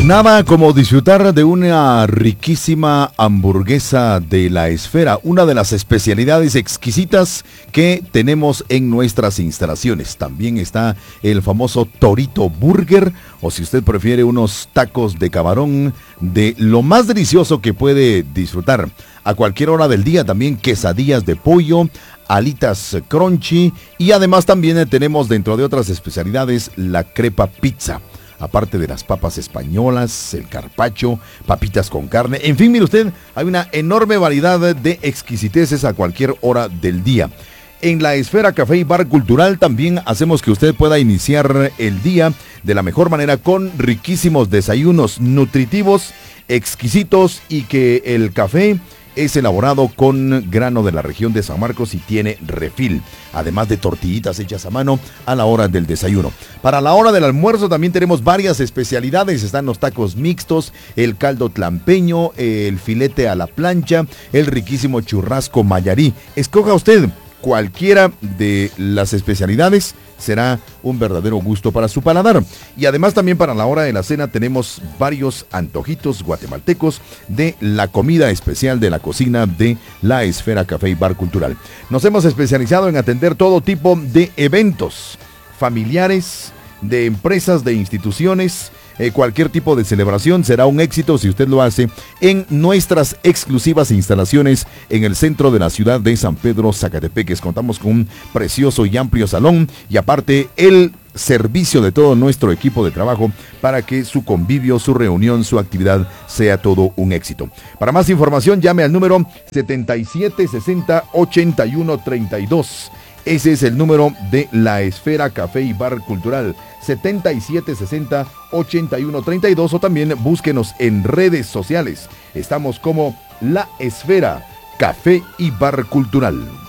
Nada como disfrutar de una riquísima hamburguesa de La Esfera, una de las especialidades exquisitas que tenemos en nuestras instalaciones. También está el famoso Torito Burger, o si usted prefiere unos tacos de camarón, de lo más delicioso que puede disfrutar. A cualquier hora del día también quesadillas de pollo, alitas crunchy y además también tenemos dentro de otras especialidades la crepa pizza. Aparte de las papas españolas, el carpaccio, papitas con carne. En fin, mire usted, hay una enorme variedad de exquisiteces a cualquier hora del día. En La Esfera Café y Bar Cultural también hacemos que usted pueda iniciar el día de la mejor manera con riquísimos desayunos nutritivos, exquisitos y que el café es elaborado con grano de la región de San Marcos y tiene refil, además de tortillitas hechas a mano a la hora del desayuno. Para la hora del almuerzo también tenemos varias especialidades. Están los tacos mixtos, el caldo tlampeño, el filete a la plancha, el riquísimo churrasco mayarí. Escoja usted cualquiera de las especialidades, será un verdadero gusto para su paladar. Y además también para la hora de la cena tenemos varios antojitos guatemaltecos de la comida especial de la cocina de La Esfera Café y Bar Cultural. Nos hemos especializado en atender todo tipo de eventos familiares, de empresas, de instituciones. Cualquier tipo de celebración será un éxito si usted lo hace en nuestras exclusivas instalaciones en el centro de la ciudad de San Pedro Zacatepeques. Contamos con un precioso y amplio salón y aparte el servicio de todo nuestro equipo de trabajo para que su convivio, su reunión, su actividad sea todo un éxito. Para más información llame al número 7760-8132. Ese es el número de La Esfera Café y Bar Cultural, 7760-8132, o también búsquenos en redes sociales. Estamos como La Esfera Café y Bar Cultural.